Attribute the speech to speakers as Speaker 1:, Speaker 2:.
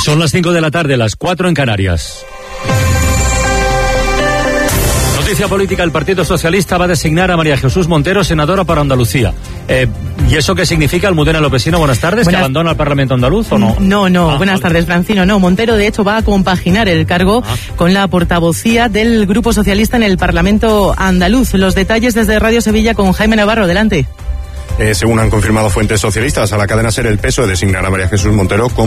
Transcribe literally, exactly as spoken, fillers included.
Speaker 1: Son las cinco de la tarde, las cuatro en Canarias. Noticia política: el Partido Socialista va a designar a María Jesús Montero senadora para Andalucía. Eh, ¿Y eso qué significa? Almudena Lopesino, buenas tardes. Buenas... ¿Que abandona el Parlamento andaluz o no?
Speaker 2: No, no,
Speaker 1: ah,
Speaker 2: buenas
Speaker 1: vale.
Speaker 2: tardes, Francino. No, Montero de hecho va a compaginar el cargo ah. con la portavocía del Grupo Socialista en el Parlamento andaluz. Los detalles desde Radio Sevilla con Jaime Navarro. Adelante.
Speaker 3: Eh, según han confirmado fuentes socialistas a la cadena SER, el P S O E designar a María Jesús Montero como